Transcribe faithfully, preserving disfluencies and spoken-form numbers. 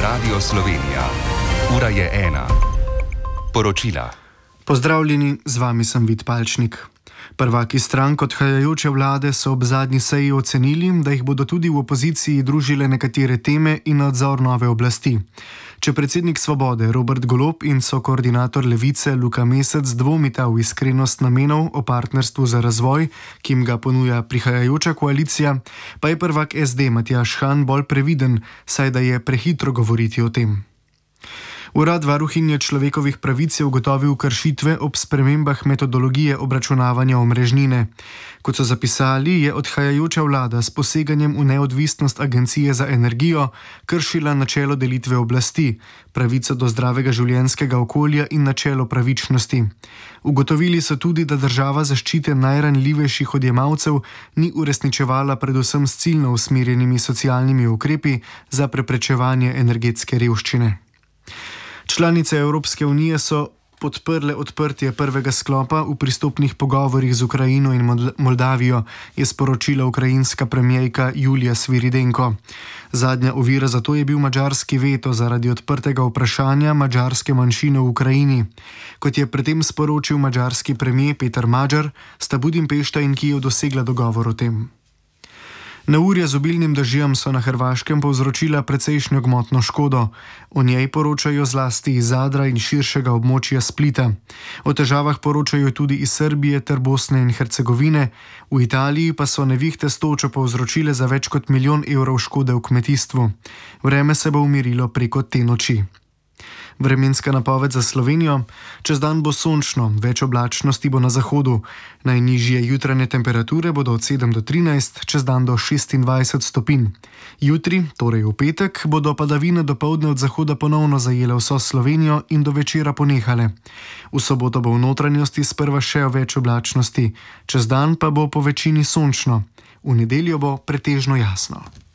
Radio Slovenija. Ura je ena. Poročila. Pozdravljeni, z vami sem Vid Palčnik. Prvaki strank odhajajoče vlade so ob zadnji seji ocenili, da jih bodo tudi v opoziciji družile nekatere teme in nadzor nove oblasti. Če predsednik Svobode Robert Golob in sokoordinator Levice Luka Mesec dvomita v iskrenost namenov o partnerstvu za razvoj, ki jim ga ponuja prihajajoča koalicija, pa je prvak es de Matjaž Han bolj previden, saj da je prehitro govoriti o tem. Urad varuhinje človekovih pravic je ugotovil kršitve ob spremembah metodologije obračunavanja omrežnine. Kot so zapisali, je odhajajoča vlada s poseganjem v neodvisnost Agencije za energijo kršila načelo delitve oblasti, pravico do zdravega življenjskega okolja in načelo pravičnosti. Ugotovili so tudi, da država zaščite najranljivejših odjemalcev ni uresničevala predvsem s ciljno usmerjenimi socialnimi ukrepi za preprečevanje energetske revščine. Članice Evropske unije so podprle odprtje prvega sklopa v pristopnih pogovorih z Ukrajino in Moldavijo, je sporočila ukrajinska premierka Julija Sviridenko. Zadnja ovira za to je bil madžarski veto zaradi odprtega vprašanja madžarske manjšine v Ukrajini. Kot je predtem sporočil madžarski premier Peter Magyar, sta Budimpešta in Kijev dosegla dogovor o tem. Neurja z obilnim dežjem so na Hrvaškem povzročila precejšnjo gmotno škodo. O njej poročajo zlasti iz Zadra in širšega območja Splita. O težavah poročajo tudi iz Srbije ter Bosne in Hercegovine. V Italiji pa so nevihte s točo povzročile za več kot milijon evrov škode v kmetijstvu. Vreme se bo umirilo preko te noči. Vremenska napoved za Slovenijo. Čez dan bo sončno, več oblačnosti bo na zahodu. Najnižje jutranje temperature bodo od sedem do trinajst, čez dan do šestindvajset stopinj. Jutri, torej v petek, bodo padavine dopoldne od zahoda ponovno zajele vso Slovenijo in do večera ponehale. V soboto bo v notranjosti sprva še več oblačnosti, čez dan pa bo po večini sončno. V nedeljo bo pretežno jasno.